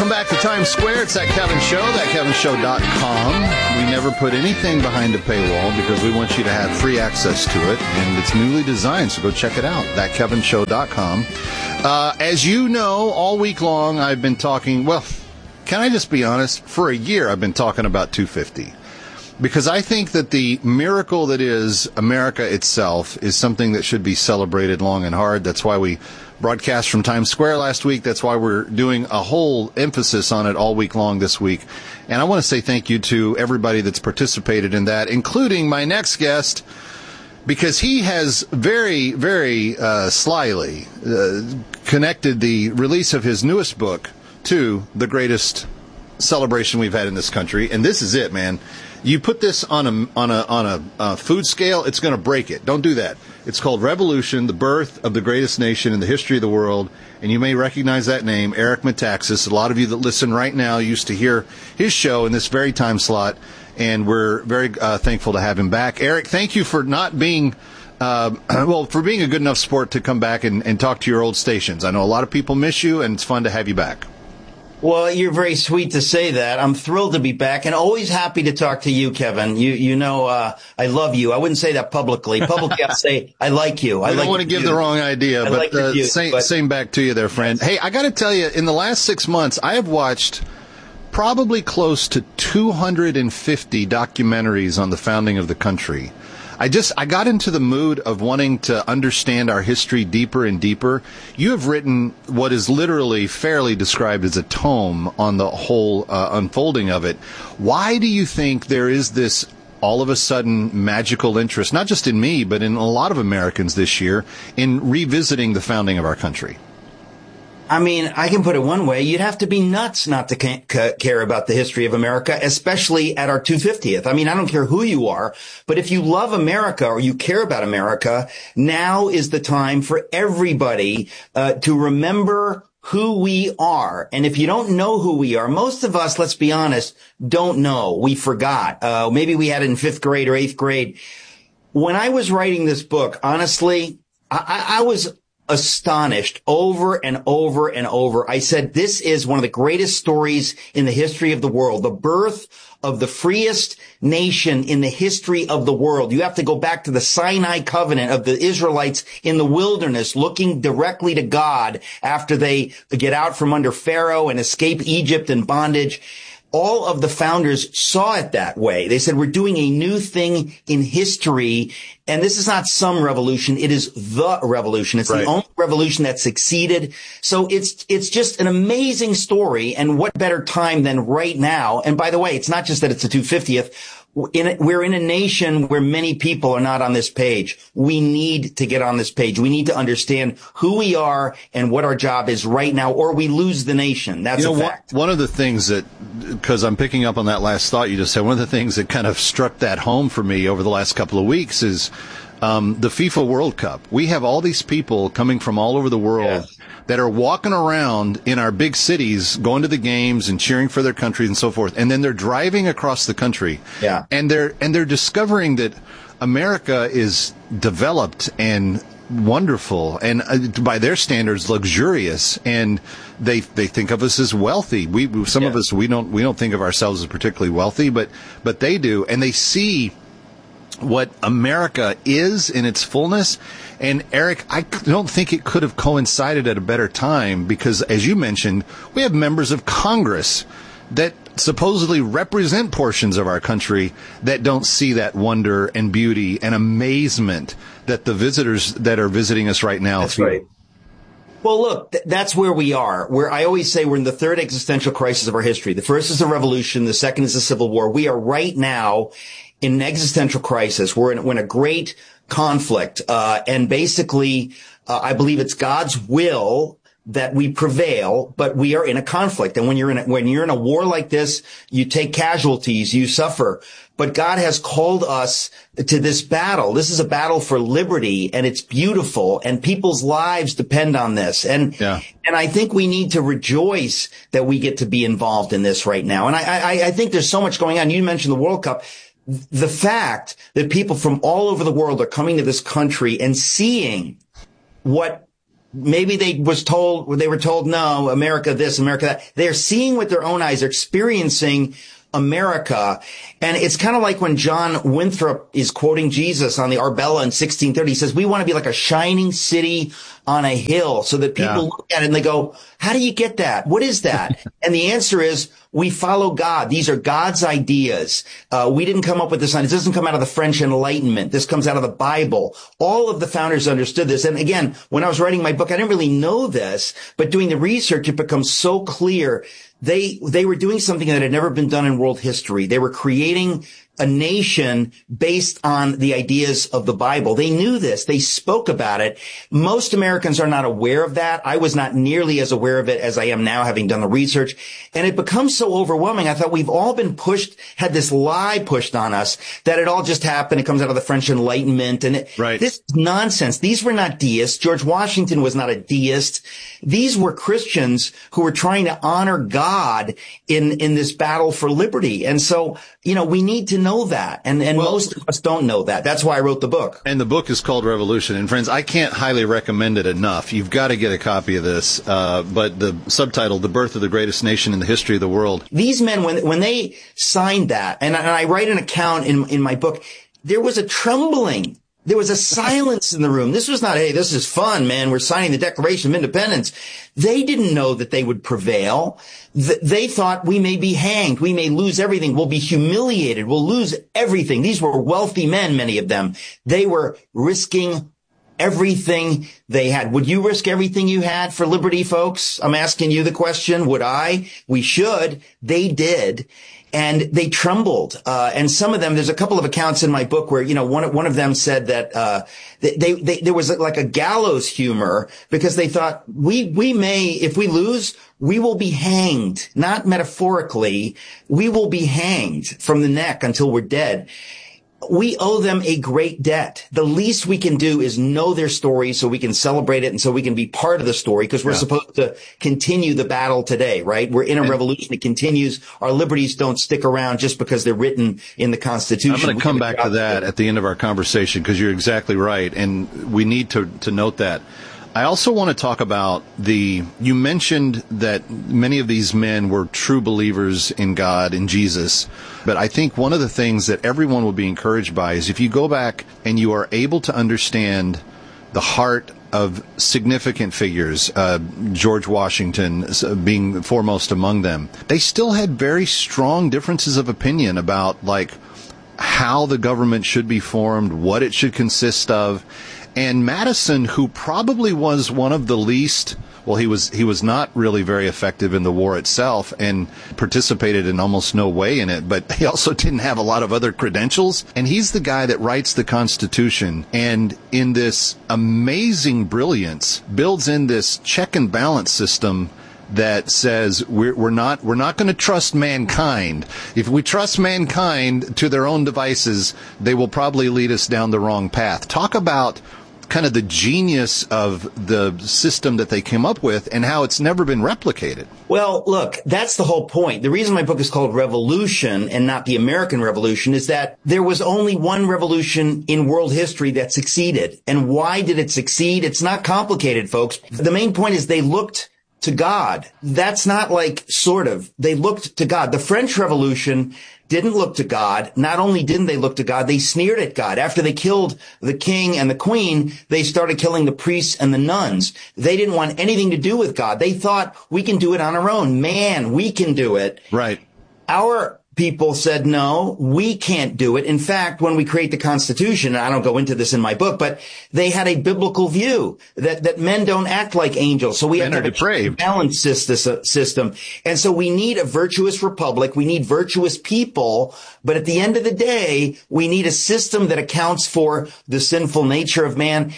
Welcome back to Times Square. It's That Kevin Show, thatkevinshow.com. We never put anything behind a paywall because we want you to have free access to it, and it's newly designed, so go check it out, thatkevinshow.com. As you know, all week long I've been talking, well, can I just be honest? For a year I've been talking about 250. Because I think that the miracle that is America itself is something that should be celebrated long and hard. That's why we broadcast from Times Square last week. That's why we're doing a whole emphasis on it all week long this week. And I want to say thank you to everybody that's participated in that, including my next guest, because he has very, very slyly connected the release of his newest book to the greatest celebration we've had in this country. And this is it, man. You put this on a food scale, it's going to break it. Don't do that. It's called Revolution, the Birth of the Greatest Nation in the History of the World. And you may recognize that name, Eric Metaxas. A lot of you that listen right now used to hear his show in this very time slot. And we're very thankful to have him back. Eric, thank you for not being, for being a good enough sport to come back and talk to your old stations. I know a lot of people miss you, and it's fun to have you back. Well, you're very sweet to say that. I'm thrilled to be back and always happy to talk to you, Kevin. You know, I love you. I wouldn't say that publicly. Publicly, I'd say I like you. I don't want to give the wrong idea, but same back to you there, friend. Yes. Hey, I got to tell you, in the last 6 months, I have watched probably close to 250 documentaries on the founding of the country. I got into the mood of wanting to understand our history deeper and deeper. You have written what is literally fairly described as a tome on the whole unfolding of it. Why do you think there is this all of a sudden magical interest, not just in me, but in a lot of Americans this year, in revisiting the founding of our country? I mean, I can put it one way. You'd have to be nuts not to care about the history of America, especially at our 250th. I mean, I don't care who you are, but if you love America or you care about America, now is the time for everybody to remember who we are. And if you don't know who we are, most of us, let's be honest, don't know. We forgot. Maybe we had it in 5th grade or 8th grade. When I was writing this book, honestly, I was astonished over and over and over. I said, this is one of the greatest stories in the history of the world, the birth of the freest nation in the history of the world. You have to go back to the Sinai covenant of the Israelites in the wilderness, looking directly to God after they get out from under Pharaoh and escape Egypt and bondage. All of the founders saw it that way. They said, we're doing a new thing in history. And this is not some revolution. It is the revolution. It's the only revolution that succeeded. So it's just an amazing story. And what better time than right now? And by the way, it's not just that it's the 250th. We're in a nation where many people are not on this page. We need to get on this page. We need to understand who we are and what our job is right now, or we lose the nation. That's a fact. One of the things that, because I'm picking up on that last thought you just said, one of the things that kind of struck that home for me over the last couple of weeks is the FIFA World Cup. We have all these people coming from all over the world that are walking around in our big cities, going to the games and cheering for their countries and so forth. And then they're driving across the country. Yeah. And they're discovering that America is developed and wonderful and by their standards luxurious, and they think of us as wealthy. Some of us we don't think of ourselves as particularly wealthy, but they do, and they see what America is in its fullness. And Eric, I don't think it could have coincided at a better time because, as you mentioned, we have members of Congress that supposedly represent portions of our country that don't see that wonder and beauty and amazement that the visitors that are visiting us right now feel. Right. Well, look, that's where we are. I always say we're in the third existential crisis of our history. The first is the revolution. The second is the Civil War. We are right now in an existential crisis. We're in a great conflict. And basically, I believe it's God's will that we prevail, but we are in a conflict. And when you're in a war like this, you take casualties, you suffer. But God has called us to this battle. This is a battle for liberty, and it's beautiful, and people's lives depend on this. And I think we need to rejoice that we get to be involved in this right now. And I think there's so much going on. You mentioned the World Cup. The fact that people from all over the world are coming to this country and seeing what maybe they were told, no, America this, America that. They're seeing with their own eyes. They're experiencing America. And it's kind of like when John Winthrop is quoting Jesus on the Arbella in 1630. He says, we want to be like a shining city on a hill, so that people look at it and they go, how do you get that? What is that? And the answer is, we follow God. These are God's ideas. We didn't come up with this. It doesn't come out of the French Enlightenment. This comes out of the Bible. All of the founders understood this. And again, when I was writing my book, I didn't really know this, but doing the research, it becomes so clear. They were doing something that had never been done in world history. They were creating a nation based on the ideas of the Bible. They knew this. They spoke about it. Most Americans are not aware of that. I was not nearly as aware of it as I am now, having done the research. And it becomes so overwhelming. I thought we've all been had this lie pushed on us that it all just happened. It comes out of the French Enlightenment. And this is nonsense. These were not deists. George Washington was not a deist. These were Christians who were trying to honor God in this battle for liberty. And so, we need to know that. And most of us don't know that. That's why I wrote the book. And the book is called Revolution. And friends, I can't highly recommend it enough. You've got to get a copy of this. But the subtitle, The Birth of the Greatest Nation in the History of the World. These men, when they signed that, and I write an account in my book, there was a trembling. There was a silence in the room. This was not, hey, this is fun, man. We're signing the Declaration of Independence. They didn't know that they would prevail. They thought, we may be hanged. We may lose everything. We'll be humiliated. We'll lose everything. These were wealthy men, many of them. They were risking everything they had. Would you risk everything you had for liberty, folks? I'm asking you the question. Would I? We should. They did. And they trembled. And some of them, there's a couple of accounts in my book where, one of them said that, there was like a gallows humor because they thought we may, if we lose, we will be hanged, not metaphorically. We will be hanged from the neck until we're dead. We owe them a great debt. The least we can do is know their story so we can celebrate it and so we can be part of the story, because we're supposed to continue the battle today, right? We're in a revolution. It continues. Our liberties don't stick around just because they're written in the Constitution. I'm going to come back to that at the end of our conversation, because you're exactly right. And we need to note that. I also want to talk about you mentioned that many of these men were true believers in God, in Jesus. But I think one of the things that everyone will be encouraged by is if you go back and you are able to understand the heart of significant figures, George Washington being foremost among them, they still had very strong differences of opinion about how the government should be formed, what it should consist of. And Madison, who probably was one of the least, he was not really very effective in the war itself and participated in almost no way in it, but he also didn't have a lot of other credentials. And he's the guy that writes the Constitution, and in this amazing brilliance builds in this check and balance system that says we're not going to trust mankind. If we trust mankind to their own devices, they will probably lead us down the wrong path. Talk about kind of the genius of the system that they came up with and how it's never been replicated. Well, look, that's the whole point. The reason my book is called Revolution and not the American Revolution is that there was only one revolution in world history that succeeded. And why did it succeed? It's not complicated, folks. The main point is they looked to God. That's not they looked to God. The French Revolution didn't look to God. Not only didn't they look to God, they sneered at God. After they killed the king and the queen, they started killing the priests and the nuns. They didn't want anything to do with God. They thought, we can do it on our own. Man, we can do it. Right. Our people said, no, we can't do it. In fact, when we create the Constitution, and I don't go into this in my book, but they had a biblical view that men don't act like angels. So we have to have a balanced system. And so we need a virtuous republic. We need virtuous people. But at the end of the day, we need a system that accounts for the sinful nature of man.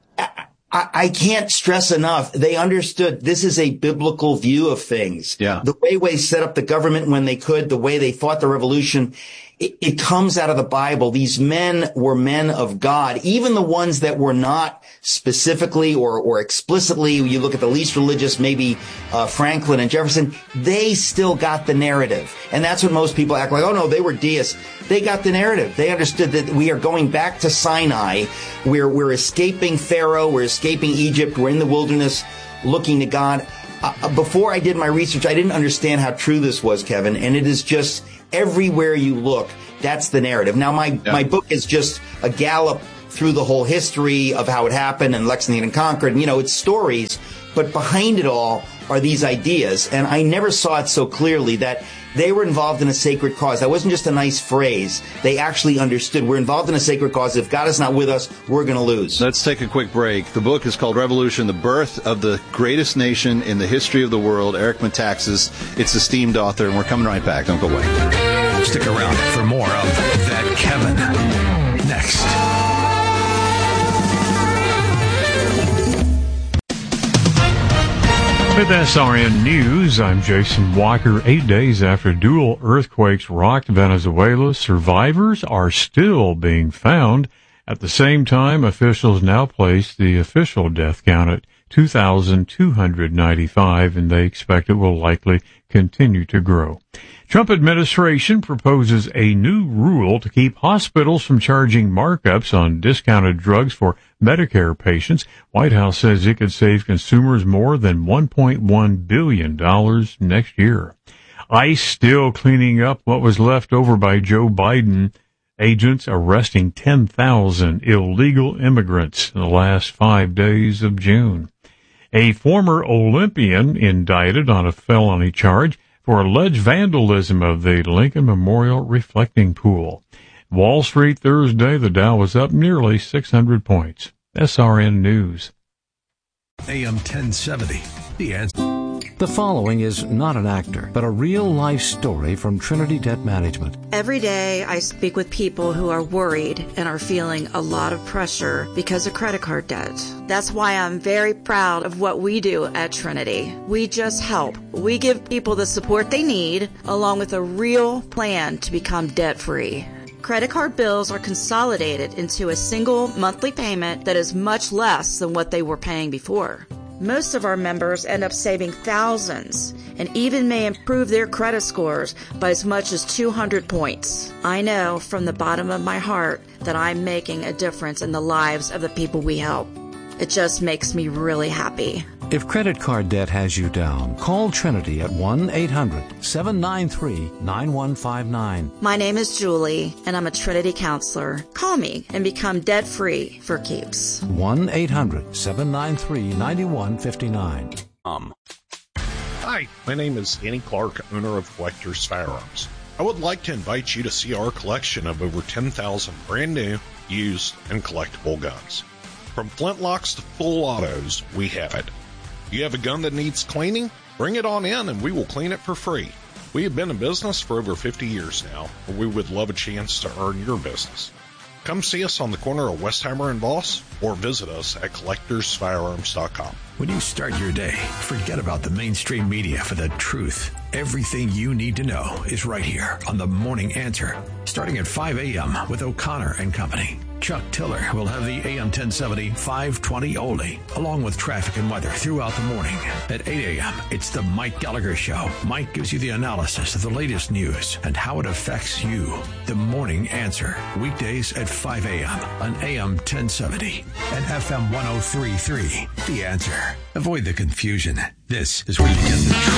I can't stress enough. They understood this is a biblical view of things. Yeah. The way they set up the government when they could, the way they fought the revolution. it comes out of the Bible. These men were men of God, even the ones that were not specifically or explicitly. You look at the least religious, maybe Franklin and Jefferson, they still got the narrative. And that's what most people act like, oh no, they were deists. They got the narrative. They understood that we are going back to Sinai. We're escaping Pharaoh. We're escaping Egypt. We're in the wilderness looking to God. Before I did my research, I didn't understand how true this was, Kevin. And it is just everywhere you look, that's the narrative. Now, my book is just a gallop through the whole history of how it happened and Lexington and Concord. And, it's stories. But behind it all are these ideas. And I never saw it so clearly that they were involved in a sacred cause. That wasn't just a nice phrase. They actually understood we're involved in a sacred cause. If God is not with us, we're going to lose. Let's take a quick break. The book is called Revolution, the Birth of the Greatest Nation in the History of the World. Eric Metaxas, its esteemed author, and we're coming right back. Don't go away. Stick around for more of That Kevin next. With SRN News, I'm Jason Walker. 8 days after dual earthquakes rocked Venezuela, survivors are still being found. At the same time, officials now place the official death count at 2,295, and they expect it will likely continue to grow. Trump administration proposes a new rule to keep hospitals from charging markups on discounted drugs for Medicare patients. White House says it could save consumers more than $1.1 billion next year. ICE still cleaning up what was left over by Joe Biden agents arresting 10,000 illegal immigrants in the last 5 days of June. A former Olympian indicted on a felony charge for alleged vandalism of the Lincoln Memorial reflecting pool. Wall Street Thursday, the Dow was up nearly 600 points. SRN News. AM 1070, The Answer. The following is not an actor, but a real-life story from Trinity Debt Management. Every day I speak with people who are worried and are feeling a lot of pressure because of credit card debt. That's why I'm very proud of what we do at Trinity. We just help. We give people the support they need, along with a real plan to become debt-free. Credit card bills are consolidated into a single monthly payment that is much less than what they were paying before. Most of our members end up saving thousands and even may improve their credit scores by as much as 200 points. I know from the bottom of my heart that I'm making a difference in the lives of the people we help. It just makes me really happy. If credit card debt has you down, call Trinity at 1-800-793-9159. My name is Julie, and I'm a Trinity counselor. Call me and become debt-free for keeps. 1-800-793-9159. Hi, my name is Danny Clark, owner of Collector's Firearms. I would like to invite you to see our collection of over 10,000 brand new, used, and collectible guns. From flintlocks to full autos, we have it. You have a gun that needs cleaning? Bring it on in and we will clean it for free. We have been in business for over 50 years now, and we would love a chance to earn your business. Come see us on the corner of Westheimer and Voss, or visit us at collectorsfirearms.com. When you start your day, forget about the mainstream media for the truth. Everything you need to know is right here on The Morning Answer, starting at 5 a.m. with O'Connor and Company. Chuck Tiller will have the AM 1070 520 oldie, along with traffic and weather throughout the morning. At 8 a.m., it's the Mike Gallagher Show. Mike gives you the analysis of the latest news and how it affects you. The Morning Answer, weekdays at 5 a.m. on AM 1070 and FM 103.3. The Answer. Avoid the confusion. This is where you get the truth.